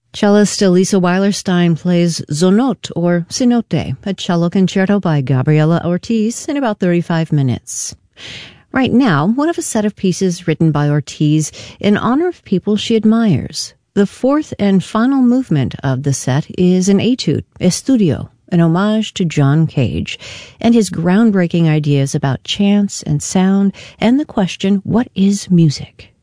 Cellist Elisa Weilerstein plays Zonot, or Cenote, a cello concerto by Gabriela Ortiz, in about 35 minutes. Right now, one of a set of pieces written by Ortiz in honor of people she admires. The fourth and final movement of the set is an etude, Estudio, an homage to John Cage and his groundbreaking ideas about chance and sound and the question, what is music?